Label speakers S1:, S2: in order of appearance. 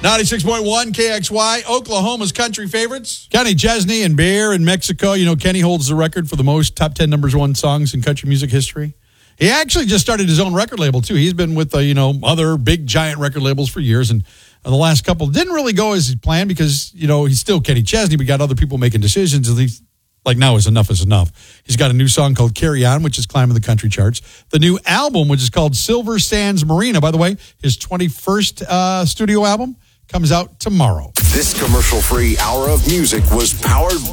S1: 96.1 KXY, Oklahoma's country favorites. Kenny Chesney and Bear in Mexico. You know, Kenny holds the record for the most top 10 number one songs in country music history. He actually just started his own record label, too. He's been with, other big, giant record labels for years. And the last couple didn't really go as he planned because, he's still Kenny Chesney. We got other people making decisions. And he's like, now is enough is enough. He's got a new song called Carry On, which is climbing the country charts. The new album, which is called Silver Sands Marina, by the way, his 21st studio album, comes out tomorrow.
S2: This commercial-free hour of music was powered